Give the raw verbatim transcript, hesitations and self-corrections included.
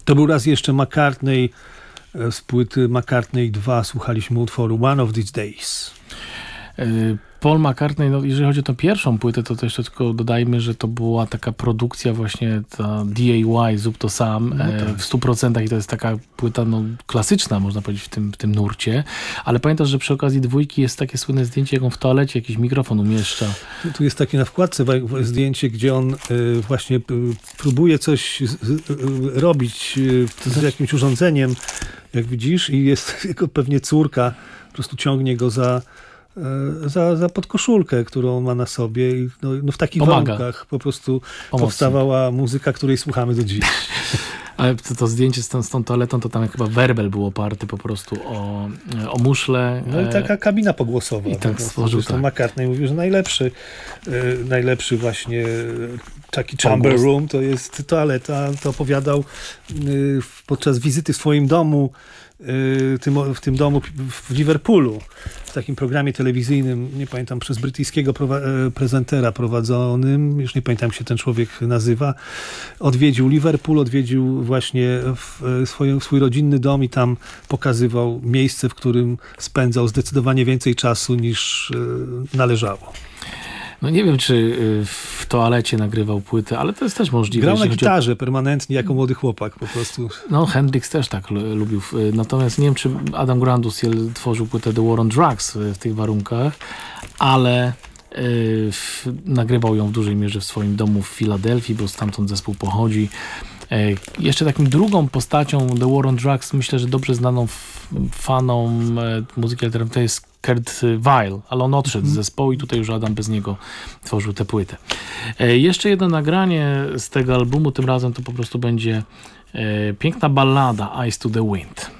To był raz jeszcze McCartney, z płyty McCartney dwa słuchaliśmy utworu One of These Days. Paul McCartney, no jeżeli chodzi o tę pierwszą płytę, to, to jeszcze tylko dodajmy, że to była taka produkcja właśnie ta D A Y, zrób to sam, no tak. w stu procentach i to jest taka płyta no, klasyczna, można powiedzieć, w tym, w tym nurcie. Ale pamiętasz, że przy okazji dwójki jest takie słynne zdjęcie, jak on w toalecie jakiś mikrofon umieszcza. Tu jest takie na wkładce zdjęcie, gdzie on y, właśnie y, próbuje coś y, y, robić y, z jakimś urządzeniem, jak widzisz, i jest jego pewnie córka, po prostu ciągnie go za Za, za podkoszulkę, którą ma na sobie. I no, no w takich Pomaga. warunkach po prostu Pomocnik. Powstawała muzyka, której słuchamy do dziś. Ale to, to zdjęcie z tą, z tą toaletą, to tam chyba werbel był oparty po prostu o, o muszle. No i taka kabina pogłosowa. I tak stworzył, tak. McCartney mówił, że najlepszy, y, najlepszy właśnie taki chamber room to jest toaleta. To opowiadał y, podczas wizyty w swoim domu, y, tym, w tym domu w Liverpoolu, w takim programie telewizyjnym, nie pamiętam, przez brytyjskiego prowa- prezentera prowadzonym, już nie pamiętam, jak się ten człowiek nazywa, odwiedził Liverpool, odwiedził właśnie w, swoje, swój rodzinny dom i tam pokazywał miejsce, w którym spędzał zdecydowanie więcej czasu niż y, należało. No nie wiem, czy w toalecie nagrywał płytę, ale to jest też możliwe. Grał na gitarze o... permanentnie jako młody chłopak po prostu. No Hendrix też tak lubił. Natomiast nie wiem, czy Adam Granduciel tworzył płytę The War on Drugs w tych warunkach, ale yy, nagrywał ją w dużej mierze w swoim domu w Filadelfii, bo stamtąd zespół pochodzi. Yy, jeszcze taką drugą postacią The War on Drugs, myślę, że dobrze znaną f- fanom yy, muzyki alternatywnej jest Kurt Weill, ale on odszedł z zespołu i tutaj już Adam bez niego tworzył tę płytę. E, jeszcze jedno nagranie z tego albumu, tym razem to po prostu będzie e, piękna ballada Eyes to the Wind.